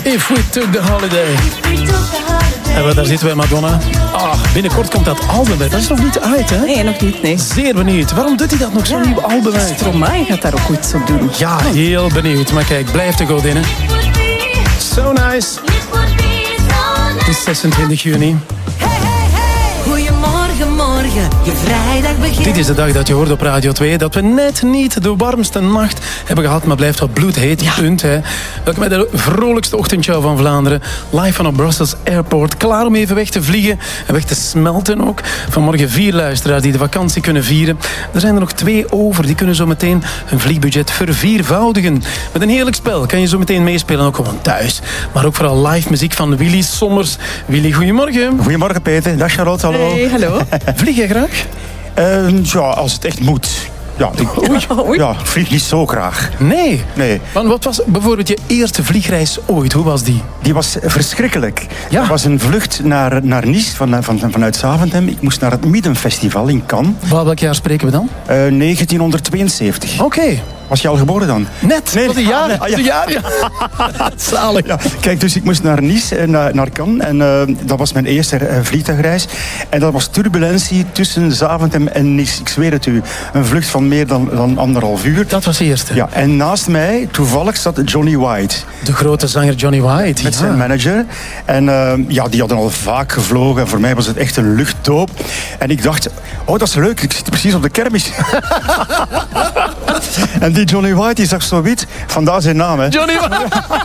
If We Took the Holiday. En daar zitten wij, Madonna. Binnenkort komt dat album uit. Dat is nog niet uit, hè? Nee, nog niet, nee. Zeer benieuwd. Waarom doet hij dat nog, zo'n nieuw album uit? Stromae gaat daar ook iets op doen. Ja, heel benieuwd. Maar kijk, blijf de godinnen. So nice. Het is 26 juni. Goedemorgen, je vrijdag begint. Dit is de dag dat je hoort op Radio 2 dat we net niet de warmste nacht hebben gehad, maar blijft wat bloedheet. Ja. Punt, hè. Welkom bij de vrolijkste ochtendshow van Vlaanderen. Live vanaf Brussels Airport. Klaar om even weg te vliegen en weg te smelten ook. Vanmorgen 4 luisteraars die de vakantie kunnen vieren. Er zijn er nog 2 over. Die kunnen zo meteen hun vliegbudget verviervoudigen. Met een heerlijk spel kan je zo meteen meespelen, ook gewoon thuis. Maar ook vooral live muziek van Willy Sommers. Willy, goedemorgen. Goedemorgen Peter, dag Charlotte, hallo. Hey, hallo. Vlieg jij graag? Ja, als het echt moet. Ja, Oei. ik vlieg niet zo graag. Nee. Nee, Want wat was bijvoorbeeld je eerste vliegreis ooit? Hoe was die? die was verschrikkelijk. Ja. Het was een vlucht naar Nice vanuit Zaventem. Ik moest naar het Middenfestival in Cannes. Welk jaar spreken we dan? 1972. Oké. Was je al geboren dan? Net. Nee, Wat een jaar. nee, Een jaar, ja. Zalig. Ja, kijk, dus ik moest naar Nice, naar Cannes. En dat was mijn eerste vliegtuigreis. En dat was turbulentie tussen Zaventem en Nice. Ik zweer het u. Een vlucht van meer dan 1,5 uur. Dat was de eerste. Ja, en naast mij, toevallig, zat Johnny White. De grote zanger Johnny White. Met zijn manager. En die hadden al vaak gevlogen. Voor mij was het echt een luchtdoop. En ik dacht, dat is leuk. Ik zit precies op de kermis. En die Johnny White, die zag zo wit. Vandaar zijn naam, hè. Johnny White.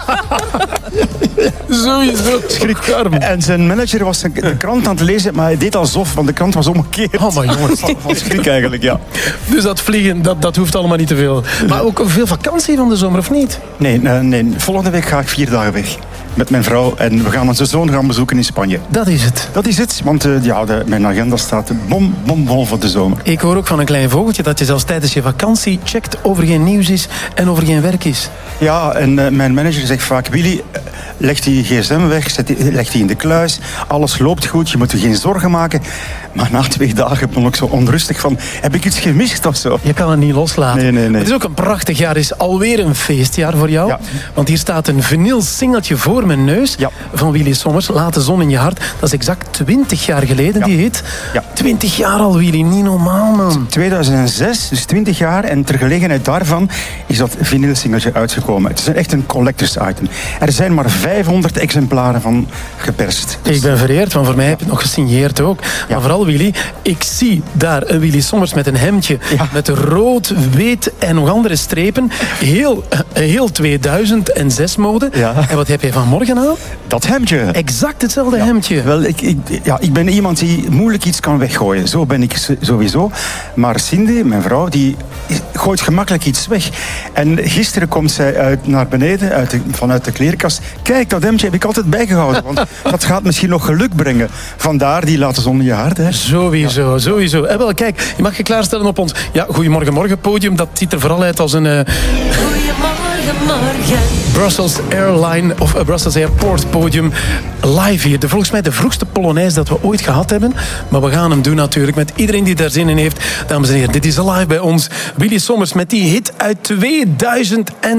Sowieso. Schrik. En zijn manager was de krant aan het lezen, maar hij deed alsof, want de krant was omgekeerd. Oh, maar jongens. Van schrik eigenlijk, ja. Dus dat vliegen, dat hoeft allemaal niet te veel. Maar ook veel vakantie van de zomer, of niet? Nee. Volgende week ga ik 4 dagen weg. Met mijn vrouw. En we gaan onze zoon gaan bezoeken in Spanje. Dat is het. Dat is het, want mijn agenda staat bomvol voor de zomer. Ik hoor ook van een klein vogeltje dat je zelfs tijdens je vakantie checkt of er geen nieuws is en of er geen werk is. Ja, en mijn manager zegt vaak, Willy, leg die gsm weg, leg die in de kluis. Alles loopt goed, je moet je geen zorgen maken. Maar na 2 dagen ben ik zo onrustig van, heb ik iets gemist of zo? Je kan het niet loslaten. Nee. Het is ook een prachtig jaar. Het is alweer een feestjaar voor jou. Ja. Want hier staat een vinyl singeltje voor mijn neus. Ja. Van Willy Sommers. Laat de zon in je hart. Dat is exact 20 jaar geleden, die hit. Ja. 20 jaar al, Willy. Niet normaal, man. 2006, dus 20 jaar. En ter gelegenheid daarvan is dat vinyl singeltje uitgekomen. Het is echt een collectors item. Er zijn maar 500 exemplaren van geperst. Ik ben vereerd, want voor mij heb je het nog gesigneerd ook. Ja. Maar vooral, Willy, ik zie daar een Willy Sommers met een hemdje. Ja. Met rood, wit en nog andere strepen. Heel 2006 mode. Ja. En wat heb jij vanmorgen aan? Dat hemdje. Exact hetzelfde hemdje. Wel, ik ben iemand die moeilijk iets kan weggooien. Zo ben ik sowieso. Maar Cindy, mijn vrouw, die gooit gemakkelijk iets weg. En gisteren komt zij naar beneden, vanuit de klerenkast. Kijk, dat hemdje heb ik altijd bijgehouden. Want dat gaat misschien nog geluk brengen. Vandaar die laten zon in je hart. Hè. Sowieso. En wel, kijk, je mag je klaarstellen op ons Goedemorgen podium. Dat ziet er vooral uit als een Goedemorgen. Brussels Airline of Brussels Airport podium live hier. Volgens mij de vroegste Polonaise dat we ooit gehad hebben. Maar we gaan hem doen natuurlijk met iedereen die daar zin in heeft. Dames en heren, dit is live bij ons. Willy Sommers met die hit uit 2000.